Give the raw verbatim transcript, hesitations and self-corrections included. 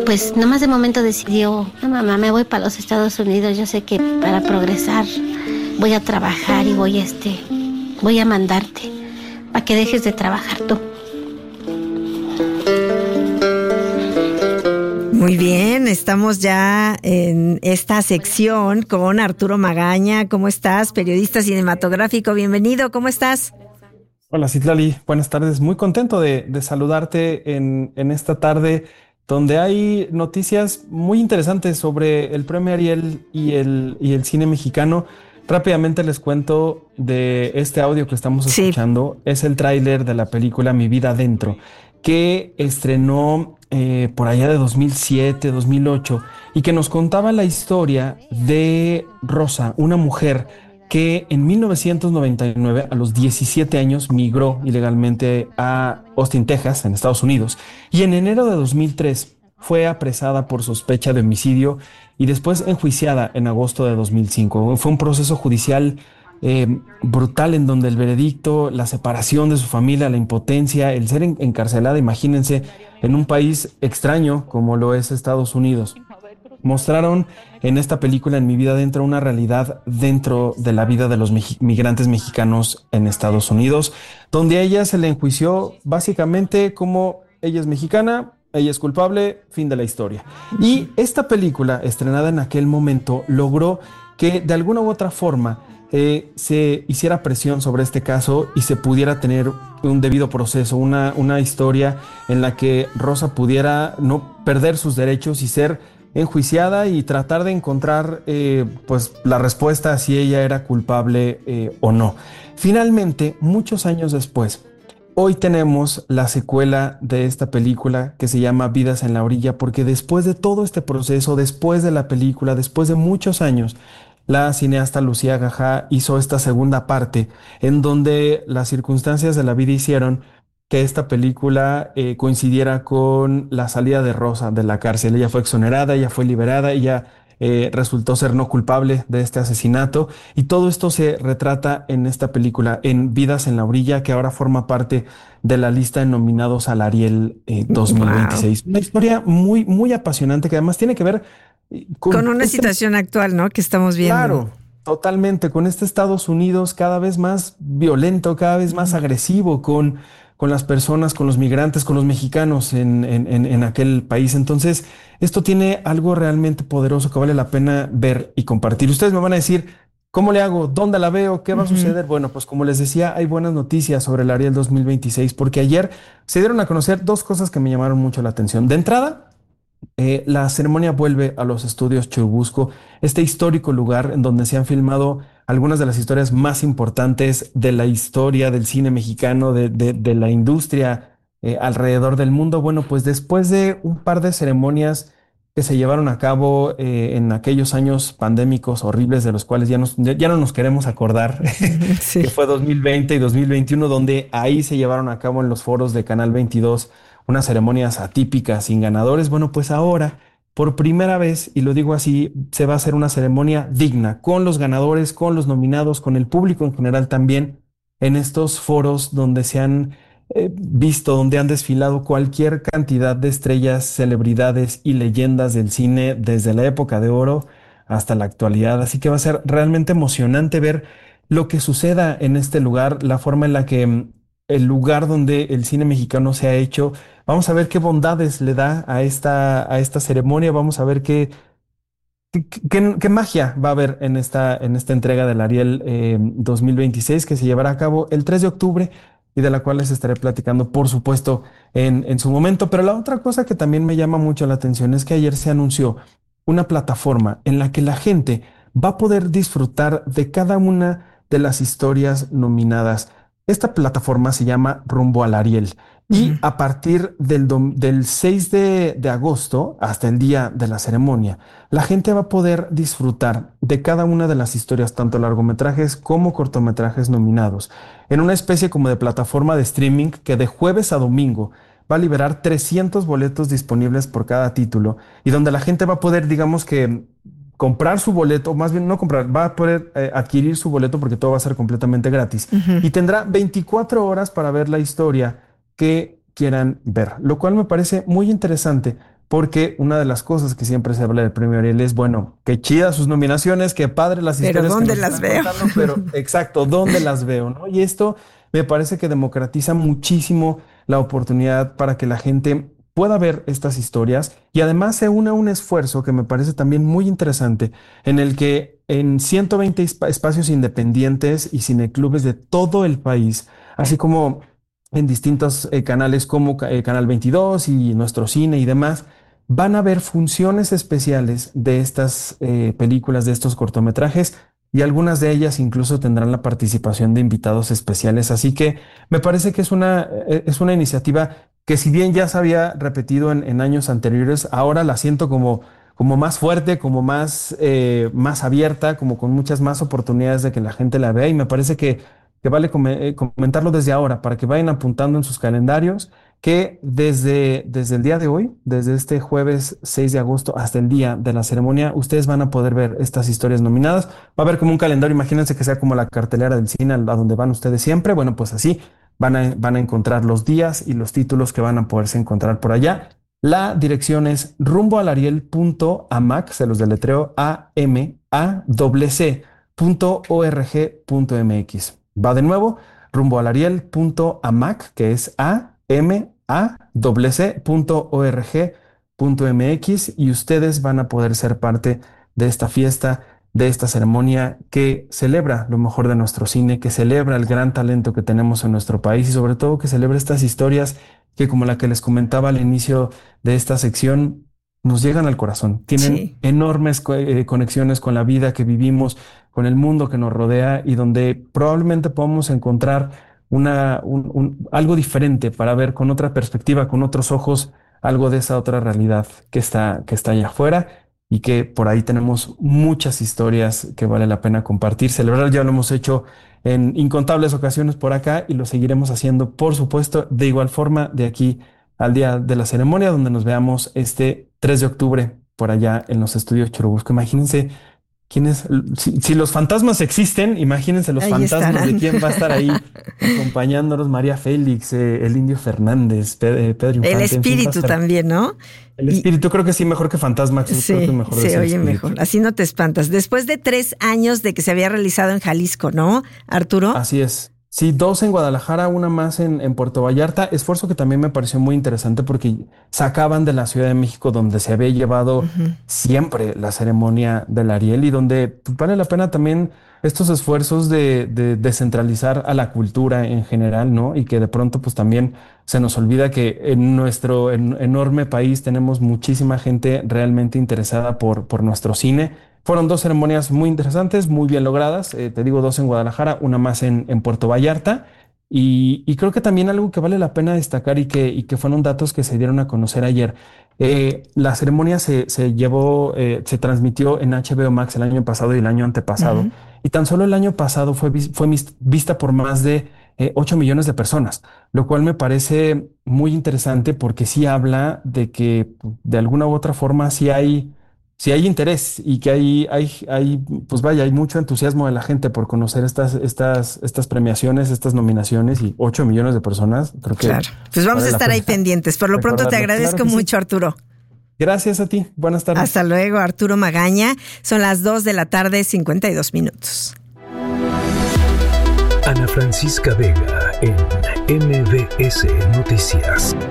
pues nomás de momento decidió, "Ah, mamá, me voy para los Estados Unidos, yo sé que para progresar voy a trabajar y voy a este, voy a mandarte para que dejes de trabajar tú". Muy bien, estamos ya en esta sección con Arturo Magaña. ¿Cómo estás? Periodista cinematográfico, bienvenido, ¿cómo estás? Hola, Citlali, buenas tardes. Muy contento de, de saludarte en, en esta tarde donde hay noticias muy interesantes sobre el Premio Ariel y el, y el cine mexicano. Rápidamente les cuento de este audio que estamos Sí. escuchando. Es el tráiler de la película Mi Vida Adentro, que estrenó eh, por allá de dos mil siete, dos mil ocho, y que nos contaba la historia de Rosa, una mujer que en mil novecientos noventa y nueve, a los diecisiete años, migró ilegalmente a Austin, Texas, en Estados Unidos, y en enero de dos mil tres fue apresada por sospecha de homicidio y después enjuiciada en agosto de dos mil cinco. Fue un proceso judicial eh, brutal, en donde el veredicto, la separación de su familia, la impotencia, el ser en- encarcelada, imagínense, en un país extraño como lo es Estados Unidos. Mostraron en esta película, En Mi Vida Adentro, una realidad dentro de la vida de los meji- migrantes mexicanos en Estados Unidos, donde a ella se le enjuició básicamente como ella es mexicana, ella es culpable, fin de la historia. Y esta película, estrenada en aquel momento, logró que de alguna u otra forma eh, se hiciera presión sobre este caso y se pudiera tener un debido proceso, una, una historia en la que Rosa pudiera no perder sus derechos y ser enjuiciada y tratar de encontrar eh, pues la respuesta a si ella era culpable eh, o no. Finalmente, muchos años después, hoy tenemos la secuela de esta película que se llama Vidas en la Orilla, porque después de todo este proceso, después de la película, después de muchos años, la cineasta Lucía Gajá hizo esta segunda parte en donde las circunstancias de la vida hicieron que esta película eh, coincidiera con la salida de Rosa de la cárcel. Ella fue exonerada, ella fue liberada, ella eh, resultó ser no culpable de este asesinato, y todo esto se retrata en esta película, en Vidas en la Orilla, que ahora forma parte de la lista de nominados al Ariel eh, Wow. dos mil veintiséis. Una historia muy, muy apasionante que además tiene que ver eh, Con con una este, situación actual, ¿no? Que estamos viendo. claro, totalmente, con este Estados Unidos cada vez más violento, cada vez más agresivo con, con las personas, con los migrantes, con los mexicanos en, en, en, en aquel país. Entonces, esto tiene algo realmente poderoso que vale la pena ver y compartir. Ustedes me van a decir, ¿cómo le hago? ¿Dónde la veo? ¿Qué va a Ujú. suceder? Bueno, pues como les decía, hay buenas noticias sobre el Ariel dos mil veintiséis, porque ayer se dieron a conocer dos cosas que me llamaron mucho la atención. De entrada, eh, la ceremonia vuelve a los estudios Churubusco, este histórico lugar en donde se han filmado algunas de las historias más importantes de la historia del cine mexicano, de, de- de la industria eh, alrededor del mundo. Bueno, pues después de un par de ceremonias que se llevaron a cabo eh, en aquellos años pandémicos horribles de los cuales ya, nos- ya ya no nos queremos acordar, Sí. que fue dos mil veinte y dos mil veintiuno, donde ahí se llevaron a cabo en los foros de Canal veintidós unas ceremonias atípicas, sin ganadores. Bueno, pues ahora, por primera vez, y lo digo así, se va a hacer una ceremonia digna, con los ganadores, con los nominados, con el público en general también, en estos foros donde se han eh, visto, donde han desfilado cualquier cantidad de estrellas, celebridades y leyendas del cine desde la época de oro hasta la actualidad. Así que va a ser realmente emocionante ver lo que suceda en este lugar, la forma en la que mm, el lugar donde el cine mexicano se ha hecho. Vamos a ver qué bondades le da a esta, a esta ceremonia. Vamos a ver qué, qué, qué- qué magia va a haber en esta, en esta entrega del Ariel eh, dos mil veintiséis, que se llevará a cabo el tres de octubre y de la cual les estaré platicando, por supuesto, en, en su momento. Pero la otra cosa que también me llama mucho la atención es que ayer se anunció una plataforma en la que la gente va a poder disfrutar de cada una de las historias nominadas. Esta plataforma se llama Rumbo al Ariel. Ujú. Y a partir del, dom- del seis de, de agosto hasta el día de la ceremonia, la gente va a poder disfrutar de cada una de las historias, tanto largometrajes como cortometrajes nominados, en una especie como de plataforma de streaming que de jueves a domingo va a liberar trescientos boletos disponibles por cada título, y donde la gente va a poder, digamos que, comprar su boleto, más bien no comprar, va a poder eh, adquirir su boleto, porque todo va a ser completamente gratis, Ujú. y tendrá veinticuatro horas para ver la historia que quieran ver, lo cual me parece muy interesante porque una de las cosas que siempre se habla del premio Ariel es, bueno, qué chidas sus nominaciones, qué padre las historias. Pero ¿dónde que nos las están veo? contando, pero exacto, ¿dónde las veo? ¿No? Y esto me parece que democratiza muchísimo la oportunidad para que la gente pueda ver estas historias y además se une a un esfuerzo que me parece también muy interesante, en el que en ciento veinte esp- espacios independientes y cineclubes de todo el país, así como en distintos eh, canales como ca- eh, Canal veintidós y Nuestro Cine y demás, van a haber funciones especiales de estas eh, películas, de estos cortometrajes, y algunas de ellas incluso tendrán la participación de invitados especiales. Así que me parece que es una, eh, es una iniciativa que, si bien ya se había repetido en, en años anteriores, ahora la siento como, como más fuerte, como más, eh, más abierta, como con muchas más oportunidades de que la gente la vea. Y me parece que, que vale come- eh, comentarlo desde ahora para que vayan apuntando en sus calendarios que desde, desde el día de hoy, desde este jueves seis de agosto hasta el día de la ceremonia, ustedes van a poder ver estas historias nominadas. Va a haber como un calendario, imagínense que sea como la cartelera del cine a donde van ustedes siempre. Bueno, pues así van a, van a encontrar los días y los títulos que van a poderse encontrar por allá. La dirección es rumboalariel.amac, se los deletreo A M A C C punto org punto mx. Va de nuevo, rumboalariel.amac, que es A M A C C punto org punto mx, y ustedes van a poder ser parte de esta fiesta, de esta ceremonia que celebra lo mejor de nuestro cine, que celebra el gran talento que tenemos en nuestro país y sobre todo que celebra estas historias que, como la que les comentaba al inicio de esta sección, nos llegan al corazón. Tienen Sí. enormes co- eh, conexiones con la vida que vivimos, con el mundo que nos rodea y donde probablemente podamos encontrar una, un- un- algo diferente para ver con otra perspectiva, con otros ojos, algo de esa otra realidad que está, que está allá afuera, y que por ahí tenemos muchas historias que vale la pena compartir. Celebrar ya lo hemos hecho en incontables ocasiones por acá y lo seguiremos haciendo, por supuesto, de igual forma de aquí al día de la ceremonia, donde nos veamos este tres de octubre por allá en los estudios Churubusco. Imagínense quiénes, si, si los fantasmas existen, imagínense los Ahí fantasmas estarán. de quién va a estar ahí acompañándonos: María Félix, eh, el Indio Fernández, Pe- eh, Pedro Infante. El en fin, va a espíritu estar- también, ¿no? El Y- espíritu, creo que sí, mejor que fantasma. Creo que Sí, es mejor se decir oye espíritu. mejor. Así no te espantas. Después de tres años de que se había realizado en Jalisco, ¿no, Arturo? Así es. Sí, dos en Guadalajara, una más en, en Puerto Vallarta. Esfuerzo que también me pareció muy interesante porque sacaban de la Ciudad de México, donde se había llevado siempre la ceremonia del Ariel, y donde pues, vale la pena también estos esfuerzos de, de descentralizar a la cultura en general, ¿no? Y que de pronto pues también se nos olvida que en nuestro en- enorme país tenemos muchísima gente realmente interesada por, por nuestro cine. Fueron dos ceremonias muy interesantes, muy bien logradas. Eh, te digo, dos en Guadalajara, una más en, en Puerto Vallarta. Y, y creo que también algo que vale la pena destacar, y que, y que fueron datos que se dieron a conocer ayer. Eh, la ceremonia se, se llevó, eh, se transmitió en H B O Max el año pasado y el año antepasado. Ujú. Y tan solo el año pasado fue, vis- fue mis- vista por más de eh, ocho millones de personas, lo cual me parece muy interesante porque sí habla de que de alguna u otra forma sí hay si hay interés, y que hay, hay, hay, pues vaya, hay mucho entusiasmo de la gente por conocer estas, estas, estas premiaciones, estas nominaciones, y ocho millones de personas, creo que Claro. Pues vamos vale a la estar ahí pena pendientes. Por lo pronto te recordarlo. agradezco Claro que sí. mucho, Arturo. Gracias a ti. Buenas tardes. Hasta luego, Arturo Magaña. Son las dos de la tarde, cincuenta y dos minutos. Ana Francisca Vega en M B S Noticias.